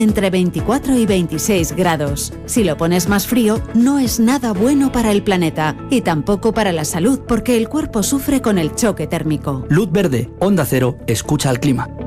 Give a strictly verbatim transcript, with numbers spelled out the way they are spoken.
entre veinticuatro y veintiséis grados. Si lo pones más frío, no es nada bueno para el planeta y tampoco para la salud porque el cuerpo sufre con el choque térmico. Luz verde, Onda Cero, escucha al clima.